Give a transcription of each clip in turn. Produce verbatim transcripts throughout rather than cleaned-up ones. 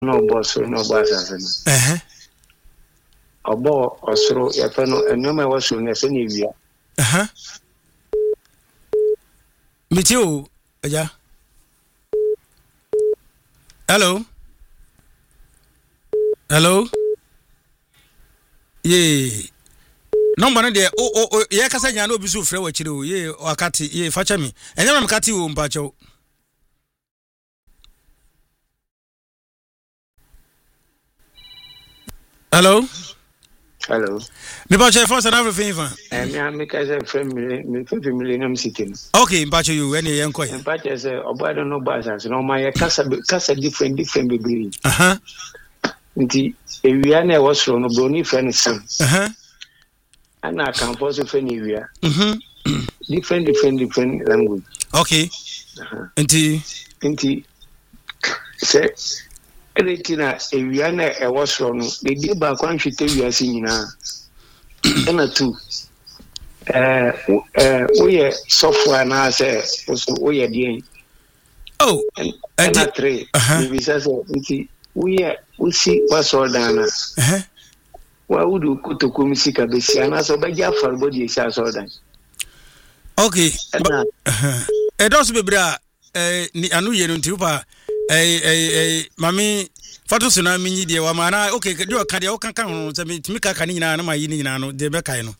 no boss no boss eh obo osoro ya fe no enoma waso na se ne wia aha mitio aja hello hello ye number no de o o ye kasa nya na obi so frɛ wa kire o ye akati ye facha mi enye me kati o mpacho hello hello me ba che for South Africa eh me am ka se frɛ me me fifty million city okay mpacho you ene ye nko ye mpacho se obo no boss no ma ye kasa kasa different different baby aha nti ewia na e wasoro no broni frɛ ne sam aha ana kan for so frɛ ne ewia mhm different different different language okay nti nti se Eretina ewia na e wasoro no de di ba kwa nhwete ewia se nyina na tu eh eh oye software na se so oye den oh and three we say nti oye usi wasoro dana eh wa wudu kutoko misika besi ana so ba ja farbo di esa so dan okay eh dos bebra eh ni anu ye no nti pa eh eh mami fatu suna minyi de wa mana okay de o ka de o kan kan ho se mi ka ka ni nyina na ma yi ni nyina no de be kai no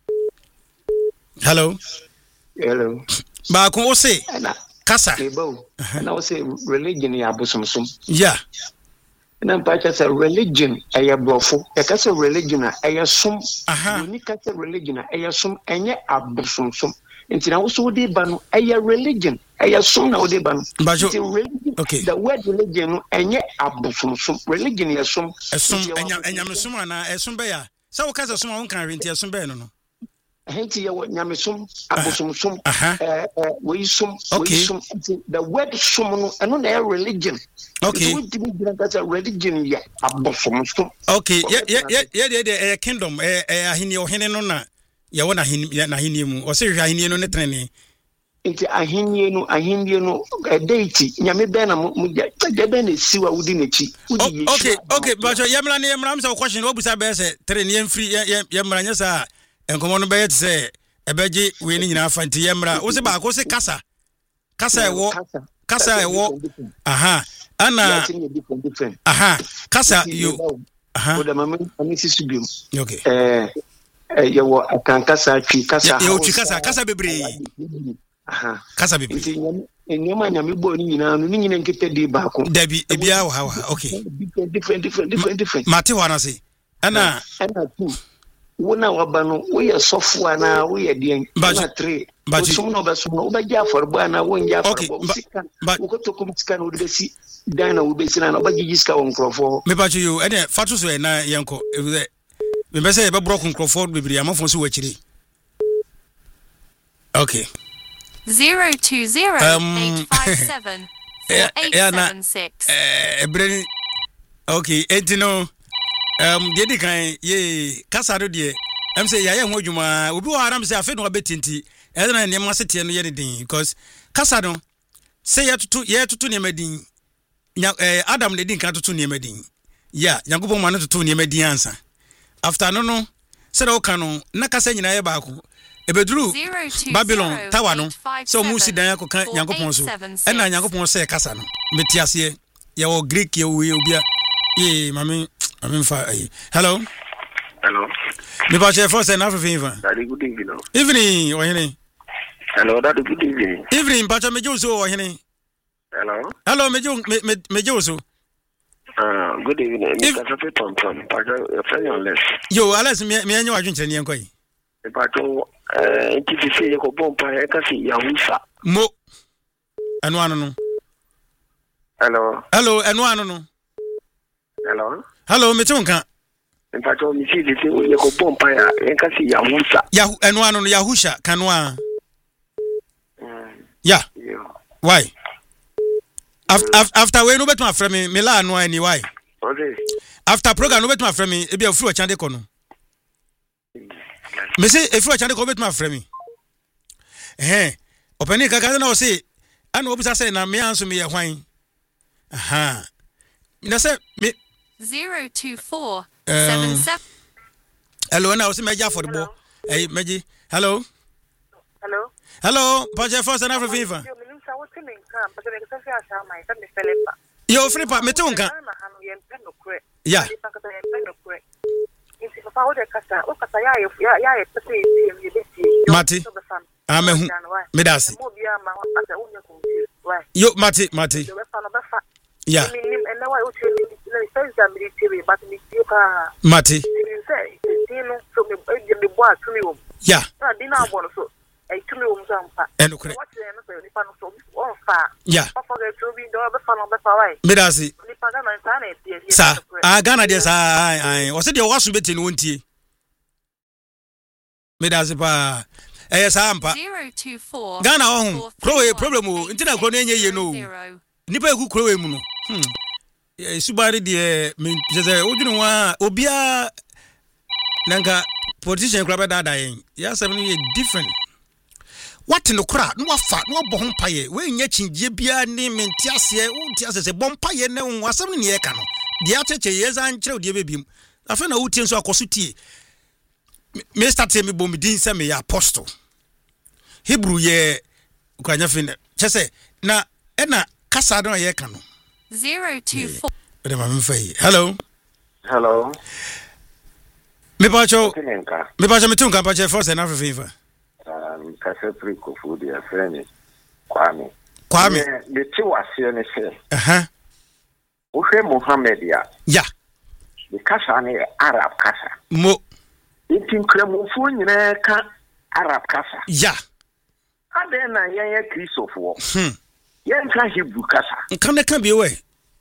hello hello ba ko o se kasa ebo na o se religion ya bosomsom yeah na mpacha se religion aya brofo e ka se religion aya som aha ni ka se religion aya som enye abosomsom nti na wo so de ba no aya religion aya som na wo de ba no okay the word religion no enye abosomsom religion ya som esom enya enyamesom ana esom be ya sa wo ka se som a won kan renti esom be no no henti ya nyamesom abosomsom eh eh we som we som the word som no eno na religion okay we dimi gira ka se religion ya abosomsom okay ye ye ye de eh kingdom eh eh ahini ohene no na ya wona ahini na ahini mu o se hwa ahini no ne trene nti ahenie no ahenie no date nyame be na mu de be na siwa wudi nechi wudi okay okay but yemra ne yemra am say question obusa be say trene yem free yemra nya sa enkomo no be yet say ebeje we ni nyina fa nti yemra wo se ba ko se kasa kasa ewo kasa ewo aha ana aha kasa you aha o da mama ami sisu biom okay eh eh yewo akan kasa twi kasa yewo twi kasa kasa bebre aha kasa bebre nti nyama nyame bo ni nyina no ni nyina nkete di ba ko dabi ebia wa wa okay different different different different mate wa na se ana ana tu wona wabano wo ye sofo na wo ye den na three so no be so no be ja farbo na wo nja farbo sika wo ko to kom sika no de si dan na wo be sina na ba gigi sika won krofo me ba chu you ene fatu so na yenko me be say e be brok krofo bibiri amafo so wachiri okay zero two zero eight five seven four eight seven six eh ebreni okay etino um de di kan ye kasa do de em say ya ye ho adwuma obi wa aram say afi no betinti e na ne ma sete no ye din because kasa no say ye tutu ye tutu ne madin eh Adam ne din kan tutu ne madin ya Yankopon ma no tutu ne madin ansa after no no say do kan no na kasa nyina ye ba ko ebeduru Babylon tawa no so mu si dan akoka Yankopon so e na Yankopon say kasa no metiase ye wo Greek ye wo ye obia ye mami mami fa hello hello me ba che for say na Africa daddy good evening evening ohene hello daddy good evening evening ba cha mejo so ohene hello hello mejo mejo so ah good evening me ka fe tom tom pa ga friend on less yo alex me me anyo adwun kyerɛ ne nkɔ yi e pa to eh T V C ye ko bompa e ka si yahusa mo anu anu no hello hello anu anu no hello hello me tunka in fact o mi si de se o ye ko bompa ya e ka si yahusa yahu anu anu no yahusha kanwa yeah why after after we no betu afre me me la anu ani why okay after program no betu afre me e bia furu o chande ko no me say e furu o chande ko betu afre me eh openi kaka na o say ana obisa say na me anso me ye hwan aha na say me zero two four seven seven. Hello, na o si meji affordable. Eh meji. Hello. Hello. Hello, Paje Force na Afrifa. Yo Philippa, me tunka. Yeah. Mati. Amehu. Medasi. Yo Mati, Mati. Yeah. Mati. Yeah. And okay. Yeah. Medasi. Sa, ah Ghana there sa ai. Was it your wasu beti no ntie? Medasi pa. Eh sa ampa. zero two four Ghana ohun. Pro problem o. Nti na ko no enye ye no. Nipa eku kro we mu no. Hmm. Eh subari de me je odwunu wa obia nanka politician club da da yen. Ya seven ye different. What no kra no afa no bo ho paye we nya chingie bia ni mentiase wo ntiase se bom paye ne wo asem ne ye ka no de acheche ye za nkyere de bebim afa na wutie nso akoso tie me start me bom din se me ya apostle Hebrew ye kwanya fin chese na e na kasa don ye ka no zero two four. But ma mfai hello Hello. Me pa cho Tinenka. me pa cho me tunka pa che force na Afrifa. Um, kase priko food ya friend Kwame. Kwame. The two wase ne se. Aha. Uhwe Muhammad ya. Ya. The kasa ne Arab kasa. Mo. Intin kremufo nyina ka Arab kasa. Ya. Ade na yen Christopher. Hmm. Yen ka Hebrew kasa. Kan de kan bi we.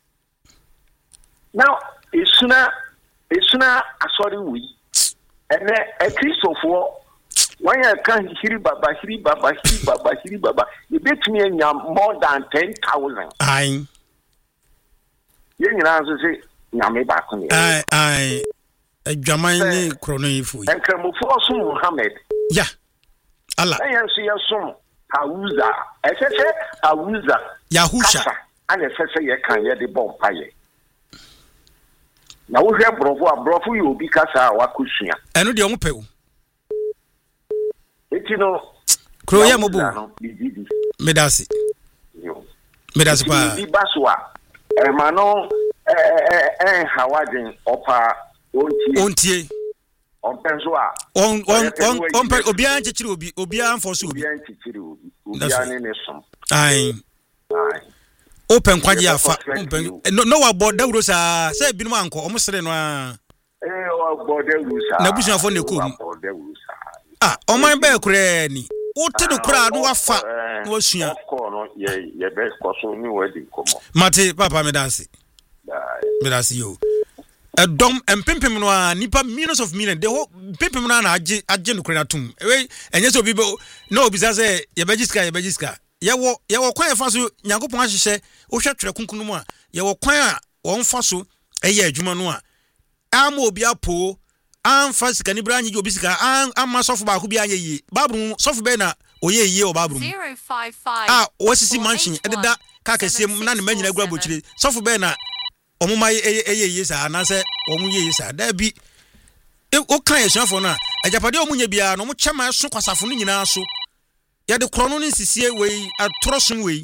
Now, isuna isuna asori wi. Ene a Christopher when you can hear Baba, hear Baba, hear Baba, hear Baba, you bet me in more than ten thousand. Aye. You know, say, Yami Bakuni. Aye, aye. A Jamani Chrono Ifu. And Kramufosu Muhammad. Yeah. Allah. I am see your son, Hauza. I say, Hauza. Yahusha. And I say, you can hear the bomb pie. Now we have Bravo, Bravo, you be Casa, Wakushia. I know the young people. You know, Croya Mobu. Medasi. Medasi pa. Di baswa. E mano eh eh hawadin opa ontie. Ontie. Onpensoa. On on on on pe obia nchechiri obi obia anfoso obi. Obia nchechiri obi. Obia ne ne som. Ai. Ai. Open kwaje afa. Open no no wa board dawro sa say binu anko omsere no a. Eh wa board dawro sa. Na busu afo ne kom. Ah, oman be kure ni. Wote do kura no wafa no wasua. Ko no ye ye be koso ni wadi komo. Mate papa me dance. Me dance yo. A dom empempem no a nipa millions of millions de ho pempem no na age age no kure na tum. We enye so bi no obi say ye bejiska ye bejiska. Ye wo ye wo kwan fa so Nyankopon ahyehyɛ wo hwɛ twere kunkunu mu a ye wo kwan a wo mfa so eye adwuma no a ama obi apo amfa sika ni branyi obi sika am amma sofu ba ko bi anye yi babru sofu be na oye yi o babru zero five five ah wasisi mansion ededa ka kase na ne manyina gura bochire sofu be na omuma eye yi sa na se omu ye yi sa da bi o kan yesuafo na ajapade omunya bia no mo chema so kwasafo no nyina so ya de krono ni sisie we atorosun we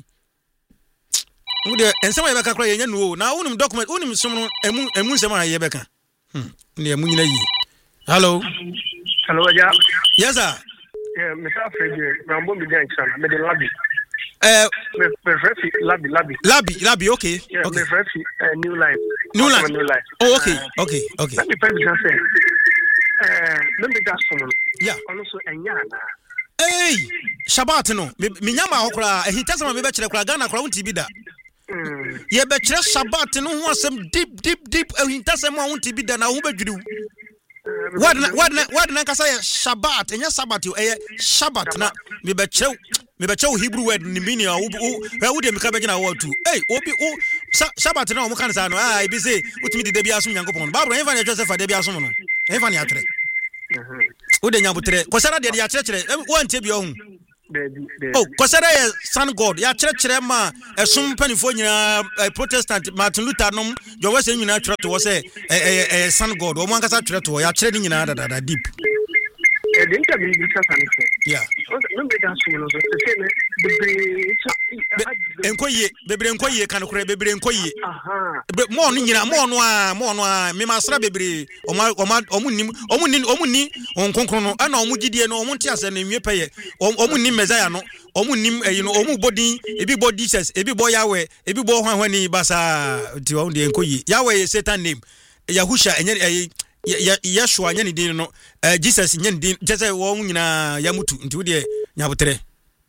mu de ensema ye beka kra ye nya no na unum document unum som no emu emu nsema ye beka hm ne emu nyina yi. Hello. Hello, yeah. Yes, sir. Yeah, Mister Freddy, I'm going to be there. I'm the lobby. Uh, me Freddy, lobby, lobby. Lobby, lobby. Okay. Yeah, okay. Me Freddy, uh, new life. New life. New life. Oh, okay. Uh, okay. Okay. Let me tell you something. Uh, let me just someone. Yeah. Also, Enyana. Hey, Shabbat no. Me nyama okra. He tell me be chere kra Ghana kra unti bi da. Mm. Ye be chere Shabbat no ho asem deep deep deep. He tell me unti bi da na ho bedwiri. What what what na kasa Shabbat enya Sabbath yo eh Shabbat na me be chew me be chew Hebrew word ni meaning wo wo de me ka be gina wo tu eh obi o Shabbat na o mo kan sa no ah ibi say utimi de bia so Nyankopon Bible enfa na Joseph de bia so no enfa na atre mhm wo de nyabutre ko sara de de akyekere wo antie bia hu Oh, kosere Sun God. Ya chere chere ma esum panifo nyina Protestant Martin Luther nom jo we se nyina chere to wo se eh Sun God. O mo ankasa chere to ya chere ni nyina da da deep. Eh den ka bi bisa sanfo. Yeah. No me da so no so se ne bebre enkoye bebre enkoye kan kure bebre enkoye. Aha. Mo no nyina mo no a mo no a me masra bebre o ma o ma o mu nim o mu ni o mu ni onkonkron no ana o mu gidie no o mu ntia se na nwie peye o mu nim Messiah no o mu nim you know o mu bodin ebi bo Jesus ebi bo Yahweh ebi bo hwanhwani basa ti o de enkoye Yahweh Satan name Yahusha enye ya Yeshua nyane din no Jesus nyane din jese wo nyina yamutu nti wo de nyabotere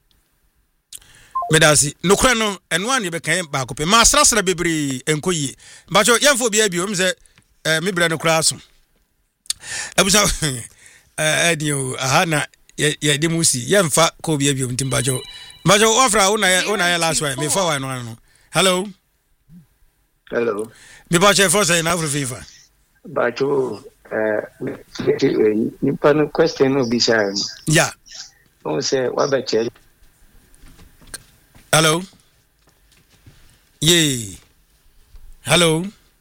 medasi nokra no eno an ye bekan ba kope ma srasra bebre enkoyi bacho yemfo bia bi o mse me bra nokra aso abusa eh adio aha na ye de musi yemfa ko bia bi o mtim bacho bacho ofra una una ya last one me for one no hello hello me bacho for say na afro fifa bacho eh ni pan question no bisa yeah o say wa ba che hello yeah hello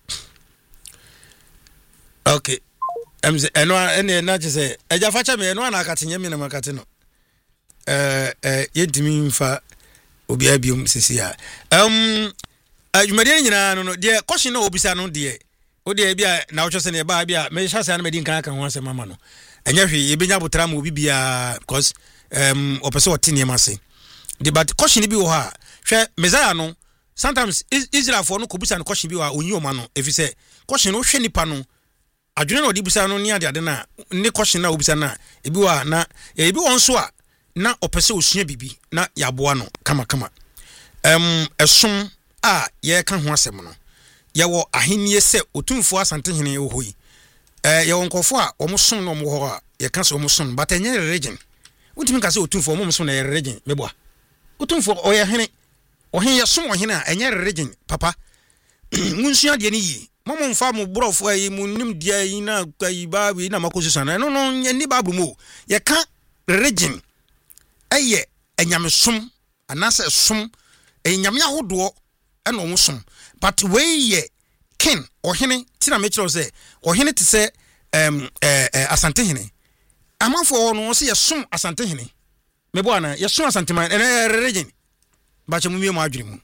okay em say eno ene na che say eja facha me eno na akatenye me na makate no eh eh yedimi mfa obi abiom sisi a um adwumade nyina no no de question na obisa no de o de bia na wo twese ne ba bia me hya say na medin kan kan ho asema ma no enya hwe ye benya botra ma obi bia because um opese otene ma say the but question bi wo ha hwe Messiah no sometimes Israel for no kobusa no question bi wa onyi o ma no efise question no hwe nipa no adwene na odi busa no ni ade ade na ne question na obisa na ebi wa na ebi won so a na opese osua bibi na yaboa no kama kama em esom a ye ka ho asem no ye wo ahenie se otumfo asantehene wo hoyi eh ye won kofo a omoson no mo ho a ye ka se omoson but enye region untimi ka se otumfo omoson na ye region meboa otumfo oye hene ohen ye som ohen a enye region papa munsua de ni yi momo mfa mo brofo ayi munnim de ayi na ayi ba wi na makosu sana no no ni babu mo ye ka region eye enyamesom anase som enyame ahodo ena omosom but we ye ken ohene tina me kiro se ohene te se em eh asantehene amafo no se ye som asantehene mebo ana ye som asanteman ena region ba che mumie mo adwene mu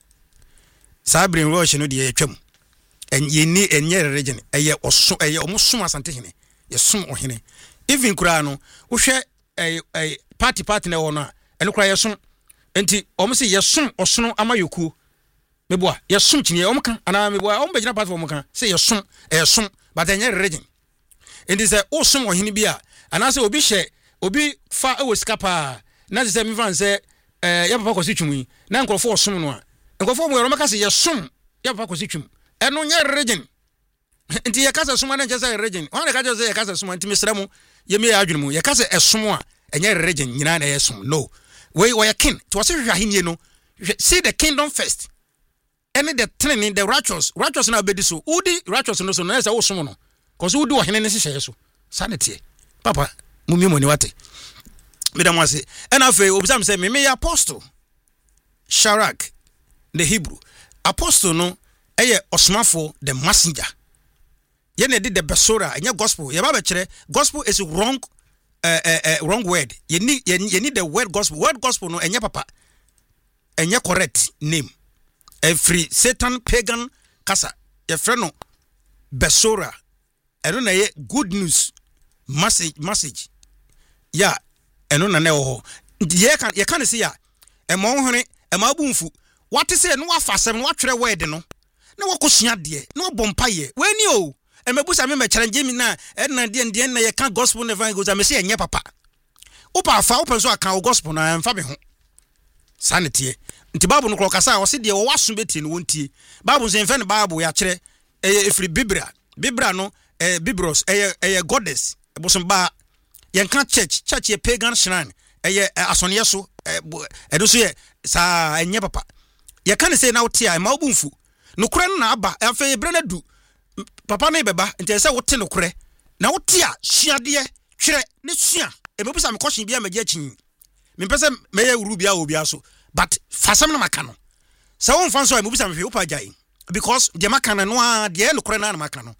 sabrin rush no de ye twam en ye ni enye region eye oso eye omosom asantehene ye som ohene even kura no wo hwe eh party party na wo no a eno kura ye som enti omo se ye som osono amayoku meboa ye som chini omo kan ana meboa omo begina party omo kan se ye som eh som but enye region enti se o som ohene bia ana se obi hye obi fa ewo skapa na se mi fan se eh ya papa kosi twum na nkrofo osom no a nkrofo mo yoro maka se ye som ya papa kosi twum eno nye region enti ye kasa som na nche region ho na ka je se ye kasa som enti mesra mu ye me adwene mu ye kasa esom a enye region nyina na ye som no we we king to was hwahenie no see the kingdom first any the training the righteous righteous na obedi so udi righteous no so na say wo som no cause udi wo hene ne hyehyɛ so sanity papa mumi mo ni wate medam wase and afa obisam say me me apostle Sharak the Hebrew apostle no eye osmafo the messenger ye na did the besora anya gospel ye ba be kire gospel is wrong uh, uh, uh, wrong word you need you need the word gospel word gospel no enya papa enya correct name every Satan pagan kasa ye frɛ no besora eno na ye good news message message ya eno na na ho ye kan ye kan se ya e mo hwene e ma bunfu wate se no afasem no atwere word no na wakosua de na obompa ye wani o e mebusa me me challenge mi na e na de de na ye kan gospel na van go me se enye papa opa afa opa so aka gospel na mfa me ho sanity nti bible no kasa o se de wo waso beti no wontie bible se mfa ne bible ya kire e efri biblia biblia no e bibros e e goddess e bosom ba ye kan church church ye pagan shrine e ye asonye so e do so ye sa enye papa ye kan se na wote a ma obunfu no kure na aba afa ye bre na du papa na beba nti se wote no kure na wote a suade twere ne sua e mebusa me question bia magye chin me pese me ye wuru bia obia so but fasam na maka no se won fan so ai mu bisa me fe opa jai because de maka no a de no kore na na maka no